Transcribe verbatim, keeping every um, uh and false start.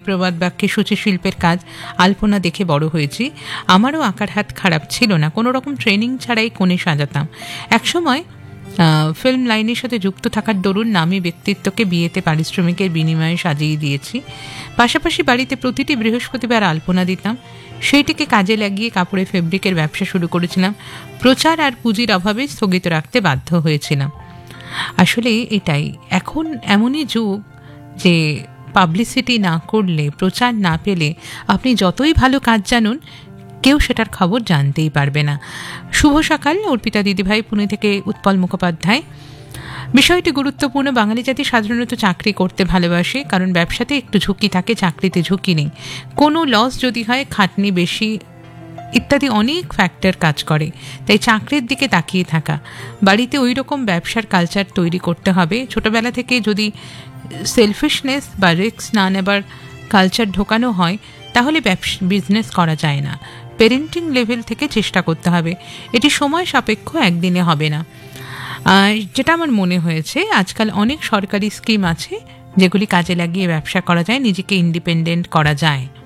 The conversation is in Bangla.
প্রবাদ বাক্যে সূচিশিল্পের কাজ আলপনা দেখে বড় হয়েছি। আমারও আঁকার হাত খারাপ ছিল না, কোনো রকম ট্রেনিং ছাড়াই কোণে সাজাতাম। একসময় ফিল্ম লাইনের সাথে যুক্ত থাকার দরুন নামী ব্যক্তিত্বকে বিয়েতে পারিশ্রমিকের বিনিময়ে সাজিয়ে দিয়েছি। পাশাপাশি বাড়িতে প্রতিটি বৃহস্পতিবার আলপনা দিতাম। সেইটিকে কাজে লাগিয়ে কাপড়ে ফেব্রিকের ব্যবসা শুরু করেছিলাম। প্রচার আর পুঁজির অভাবে স্থগিত রাখতে বাধ্য হয়েছিলাম। আসলে এটাই, এখন এমনই যুগ যে পাবলিসিটি না করলে, প্রচার না পেলে আপনি যতই ভালো কাজ জানুন, কেউ সেটার খবর জানতেই পারবে না। শুভ সকাল, অর্পিতা দিদিভাই পুনে থেকে উৎপল মুখোপাধ্যায়। বিষয়টি গুরুত্বপূর্ণ। বাঙালি জাতি সাধারণত চাকরি করতে ভালোবাসে, কারণ ব্যবসাতে একটু ঝুঁকি থাকে, চাকরিতে ঝুঁকি নেই। কোনো লস যদি হয়, খাটনি বেশি ইত্যাদি অনেক ফ্যাক্টর কাজ করে। তাই চাকরির দিকে তাকিয়ে থাকা, বাড়িতে ওই রকম ব্যবসার কালচার তৈরি করতে হবে। ছোটবেলা থেকে যদি সেলফিশনেস বা রিস্ক না নেবার কালচার ঢোকানো হয়, তাহলে ব্যবসা বিজনেস করা যায় না। পেরেন্টিং লেভেল থেকে চেষ্টা করতে হবে। এটি সময় সাপেক্ষ, একদিনে হবে না। যেটা আমার মনে হয়েছে, আজকাল অনেক সরকারি স্কিম আছে যেগুলি কাজে লাগিয়ে ব্যবসা করা যায়, নিজেকে ইন্ডিপেন্ডেন্ট করা যায়।